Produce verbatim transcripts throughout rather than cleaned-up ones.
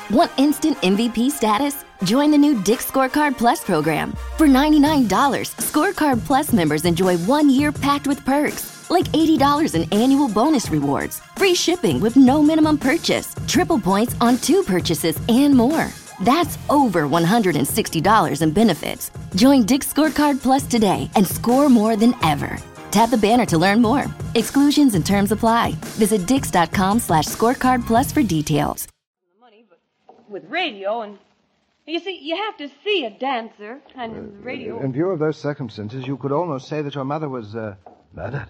Want instant M V P status? Join the new Dick's Scorecard Plus program. For ninety-nine dollars, Scorecard Plus members enjoy one year packed with perks, like eighty dollars in annual bonus rewards, free shipping with no minimum purchase, triple points on two purchases, and more. That's over one hundred sixty dollars in benefits. Join Dick's Scorecard Plus today and score more than ever. Tap the banner to learn more. Exclusions and terms apply. Visit dix.com slash scorecard plus for details. Money, but with radio, and you see, you have to see a dancer, and uh, radio... In view of those circumstances, you could almost say that your mother was uh, murdered.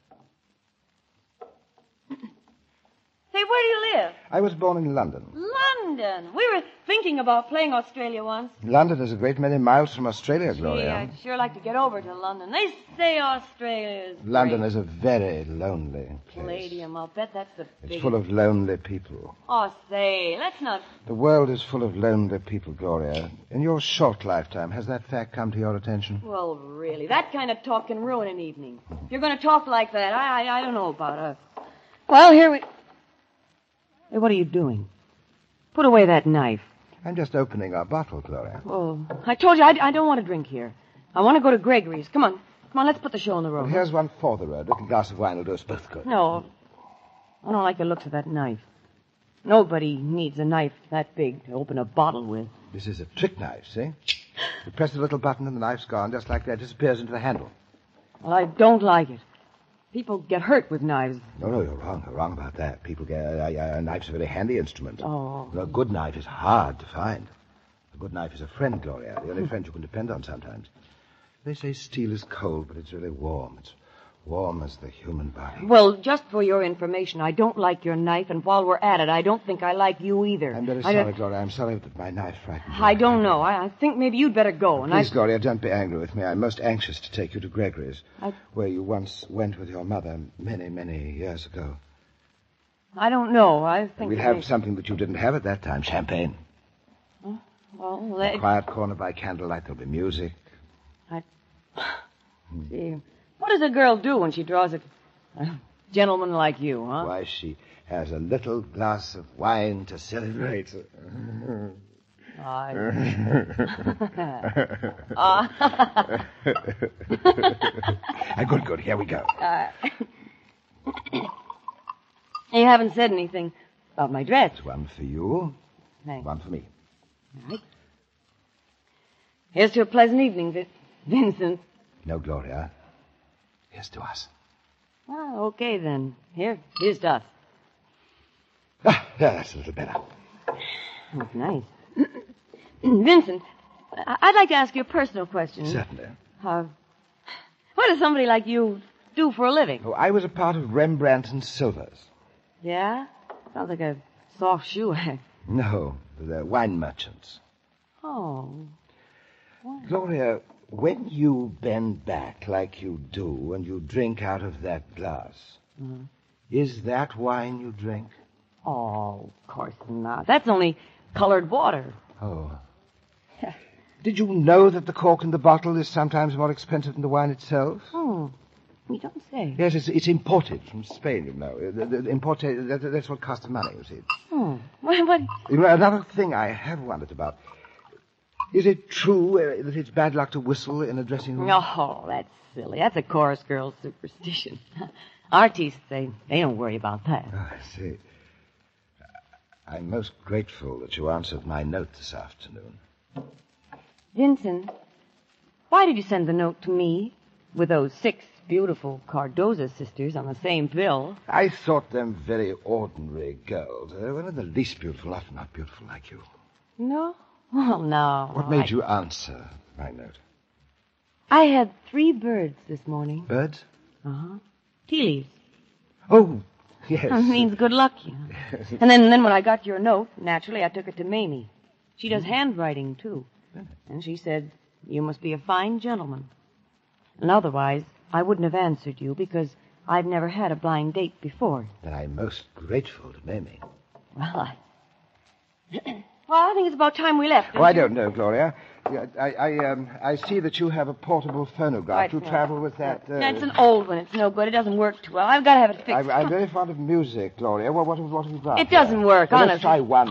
Say, where do you live? I was born in London. London? We were thinking about playing Australia once. London is a great many miles from Australia, Gee, Gloria. I'd sure like to get over to London. They say Australia is London great. is a very lonely place. Palladium, I'll bet that's the biggest. It's full of lonely people. Oh, say, let's not... The world is full of lonely people, Gloria. In your short lifetime, has that fact come to your attention? Well, really, that kind of talk can ruin an evening. If you're going to talk like that, I, I I don't know about us. Well, here we... Hey, what are you doing? Put away that knife. I'm just opening our bottle, Gloria. Oh, I told you I, I don't want to drink here. I want to go to Gregory's. Come on. Come on, let's put the show on the road. Well, here's one for the road. A little glass of wine will do us both good. No, I don't like the looks of that knife. Nobody needs a knife that big to open a bottle with. This is a trick knife, see? You press the little button and the knife's gone, just like that. It disappears into the handle. Well, I don't like it. People get hurt with knives. No, no, you're wrong. You're wrong about that. People get... Uh, uh, a knife's a very handy instrument. Oh. A good knife is hard to find. A good knife is a friend, Gloria. The only friend you can depend on sometimes. They say steel is cold, but it's really warm. It's warm as the human body. Well, just for your information, I don't like your knife, and while we're at it, I don't think I like you either. I'm very I sorry, don't... Gloria. I'm sorry that my knife frightened you. I don't know. I, I think maybe you'd better go. And Please, I... Gloria, don't be angry with me. I'm most anxious to take you to Gregory's, I... where you once went with your mother many, many years ago. I don't know. I think... We'll have something that you didn't have at that time, champagne. Oh, well, A that... quiet corner by candlelight. There'll be music. I... See, what does a girl do when she draws a, a gentleman like you, huh? Why, she has a little glass of wine to celebrate. I... uh... Good, good. Here we go. Uh... You haven't said anything about my dress. It's one for you. Thanks. One for me. All right. Here's to a pleasant evening, Vin- Vincent. No, Gloria. Here's to us. Oh, okay, then. Here, here's to us. Ah, yeah, that's a little better. That's nice. Vincent, I- I'd like to ask you a personal question. Certainly. Uh, what does somebody like you do for a living? Oh, I was a part of Rembrandt and Silvers. Yeah? Sounds like a soft shoe act. No, the wine merchants. Oh. Wow. Gloria, when you bend back like you do and you drink out of that glass, Mm-hmm. is that wine you drink? Oh, of course not. That's only colored water. Oh. Did you know that the cork in the bottle is sometimes more expensive than the wine itself? Oh, you don't say. Yes, it's, it's imported from Spain, you know. The, the, the imported, that, that's what costs the money, you see. Oh, what? what? You know, another thing I have wondered about. Is it true uh, that it's bad luck to whistle in a dressing room? Oh, that's silly. That's a chorus girl's superstition. Artists, they, they don't worry about that. Oh, I see. I'm most grateful that you answered my note this afternoon. Vincent, why did you send the note to me with those six beautiful Cardoza sisters on the same bill? I thought them very ordinary girls. They were the least beautiful, often not beautiful like you. No? Well, no. What made I... you answer my note? I had three birds this morning. Birds? Uh-huh. Tea leaves. Oh, yes. That means good luck, you know. And then, then when I got your note, naturally, I took it to Mamie. She does handwriting, too. And she said, you must be a fine gentleman. And otherwise, I wouldn't have answered you because I've never had a blind date before. Then I'm most grateful to Mamie. Well, I... well, I think it's about time we left. Oh, I don't know, Gloria. Yeah, I, I, um, I see that you have a portable phonograph. Right, you no. travel with that. Uh... That's an old one. It's no good. It doesn't work too well. I've got to have it fixed. I'm, I'm very fond of music, Gloria. What, what, what have you got? It doesn't work, Well, honestly. let's try one.